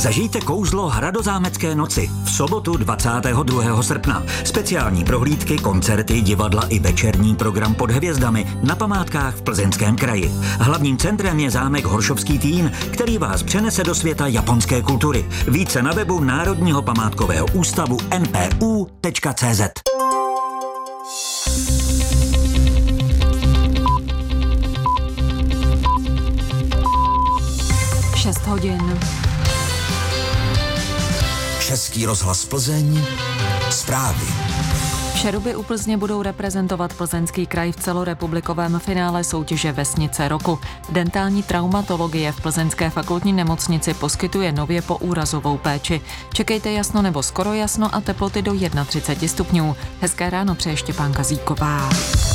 Zažijte kouzlo Hradozámecké noci v sobotu 22. srpna. Speciální prohlídky, koncerty, divadla i večerní program pod hvězdami na památkách v Plzeňském kraji. Hlavním centrem je zámek Horšovský Týn, který vás přenese do světa japonské kultury. Více na webu Národního památkového ústavu npu.cz. 6 hodin. Český rozhlas Plzeň. Zprávy. Šeruby u Plzně budou reprezentovat Plzeňský kraj v celorepublikovém finále soutěže Vesnice roku. Dentální traumatologie v Plzeňské fakultní nemocnici poskytuje nově poúrazovou péči. Čekejte jasno nebo skoro jasno a teploty do 31 stupňů. Hezké ráno přeje Štěpánka Zíková.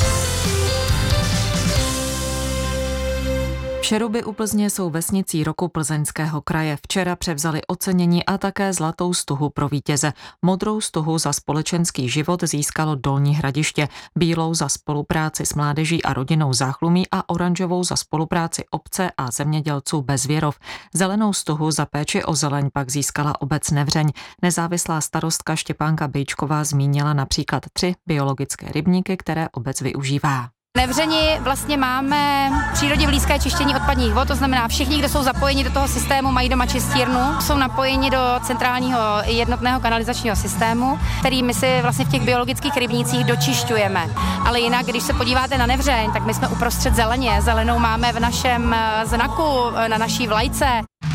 Šeruby u Plzně jsou vesnicí roku Plzeňského kraje. Včera převzali ocenění a také zlatou stuhu pro vítěze. Modrou stuhu za společenský život získalo Dolní Hradiště, bílou za spolupráci s mládeží a rodinou Záchlumí a oranžovou za spolupráci obce a zemědělců Bezvěrov. Zelenou stuhu za péči o zeleň pak získala obec Nevřeň. Nezávislá starostka Štěpánka Bejčková zmínila například 3 biologické rybníky, které obec využívá. V Nevřeni vlastně máme přírodě blízké čištění odpadních vod, to znamená všichni, kdo jsou zapojeni do toho systému, mají doma čistírnu, jsou napojeni do centrálního jednotného kanalizačního systému, který my si vlastně v těch biologických rybnících dočišťujeme. Ale jinak, když se podíváte na Nevřeň, tak my jsme uprostřed zeleně. Zelenou máme v našem znaku, na naší vlajce.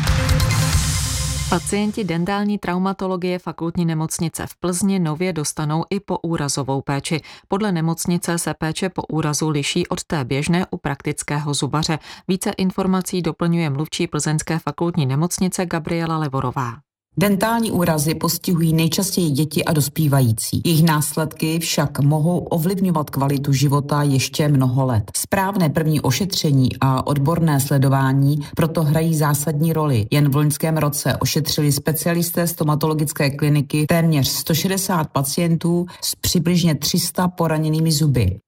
Pacienti dentální traumatologie fakultní nemocnice v Plzni nově dostanou i poúrazovou péči. Podle nemocnice se péče po úrazu liší od té běžné u praktického zubaře. Více informací doplňuje mluvčí Plzeňské fakultní nemocnice Gabriela Levorová. Dentální úrazy postihují nejčastěji děti a dospívající. Jejich následky však mohou ovlivňovat kvalitu života ještě mnoho let. Správné první ošetření a odborné sledování proto hrají zásadní roli. Jen v loňském roce ošetřili specialisté stomatologické kliniky téměř 160 pacientů s přibližně 300 poraněnými zuby.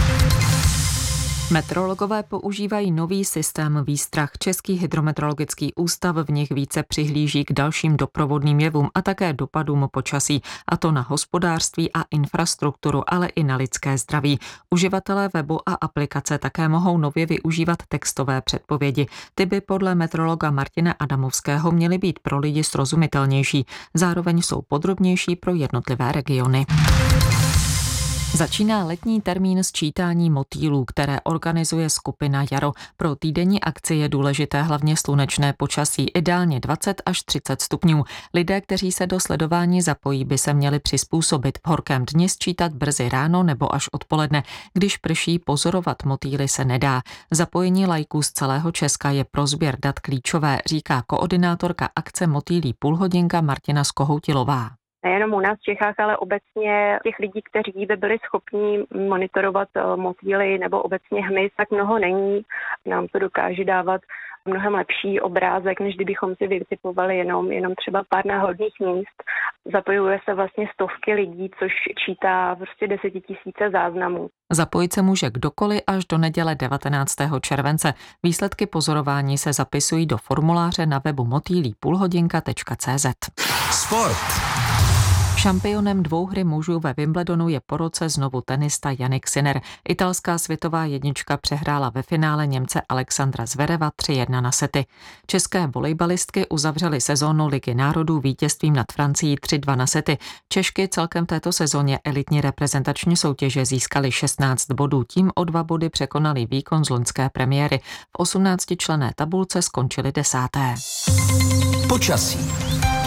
Meteorologové používají nový systém výstrah. Český hydrometeorologický ústav v nich více přihlíží k dalším doprovodným jevům a také dopadům počasí, a to na hospodářství a infrastrukturu, ale i na lidské zdraví. Uživatelé webu a aplikace také mohou nově využívat textové předpovědi. Ty by podle meteorologa Martina Adamovského měly být pro lidi srozumitelnější. Zároveň jsou podrobnější pro jednotlivé regiony. Začíná letní termín sčítání motýlů, které organizuje skupina Jaro. Pro týdenní akci je důležité hlavně slunečné počasí, ideálně 20 až 30 stupňů. Lidé, kteří se do sledování zapojí, by se měli přizpůsobit. V horkém dni sčítat brzy ráno nebo až odpoledne. Když prší, pozorovat motýly se nedá. Zapojení laiků z celého Česka je pro sběr dat klíčové, říká koordinátorka akce Motýlí půlhodinka Martina Skohoutilová. Nejenom u nás v Čechách, ale obecně těch lidí, kteří by byli schopní monitorovat motýly nebo obecně hmyz, tak mnoho není. Nám to dokáže dávat mnohem lepší obrázek, než kdybychom si vytipovali jenom třeba pár náhodných míst. Zapojuje se vlastně stovky lidí, což čítá prostě 10 000 záznamů. Zapojit se může kdokoliv až do neděle 19. července. Výsledky pozorování se zapisují do formuláře na webu motýlipůlhodinka.cz. Sport. Šampionem dvouhry mužů ve Wimbledonu je po roce znovu tenista Jannik Sinner. Italská světová jednička přehrála ve finále Němce Alexandra Zvereva 3-1 na sety. České volejbalistky uzavřely sezónu Ligy národů vítězstvím nad Francií 3-2 na sety. Češky celkem této sezóně elitní reprezentační soutěže získaly 16 bodů, tím o 2 body překonali výkon z loňské premiéry. V 18členné tabulce skončili 10. Počasí.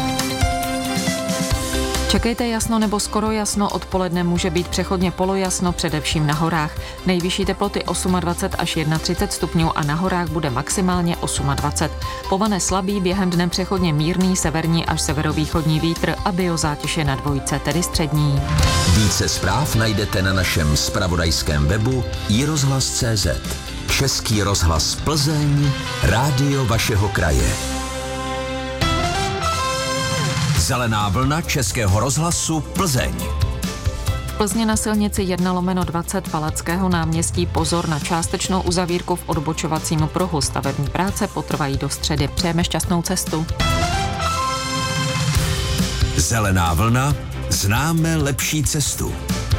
Čekejte jasno nebo skoro jasno, odpoledne může být přechodně polojasno, především na horách. Nejvyšší teploty 28 až 31 stupňů a na horách bude maximálně 28. Povane slabý, během dne přechodně mírný severní až severovýchodní vítr a biozátěž je na 2, tedy střední. Více zpráv najdete na našem zpravodajském webu iRozhlas.cz. Český rozhlas Plzeň, rádio vašeho kraje. Zelená vlna Českého rozhlasu Plzeň. Plzně na silnici 1/20 Palackého náměstí pozor na částečnou uzavírku v odbočovacím pruhu. Stavební práce potrvají do středy. Přejeme šťastnou cestu. Zelená vlna, známe lepší cestu.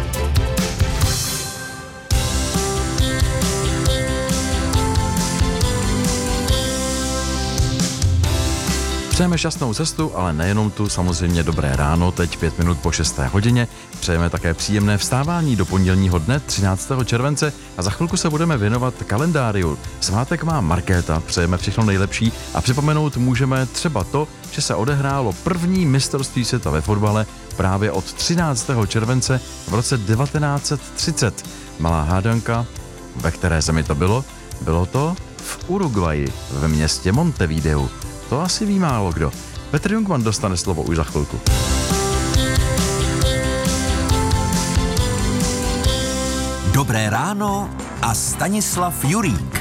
Přejeme šťastnou cestu, ale nejenom tu, samozřejmě dobré ráno, teď 5 minut po 6. hodině. Přejeme také příjemné vstávání do pondělního dne 13. července a za chvilku se budeme věnovat kalendáriu. Svátek má Markéta, přejeme všechno nejlepší a připomenout můžeme třeba to, že se odehrálo první mistrovství světa ve fotbale právě od 13. července v roce 1930. Malá hádanka, ve které zemi to bylo? Bylo to v Uruguayi, ve městě Montevideo. To asi ví málo kdo. Petr Jungmann dostane slovo už za chvilku. Dobré ráno a Stanislav Jurík.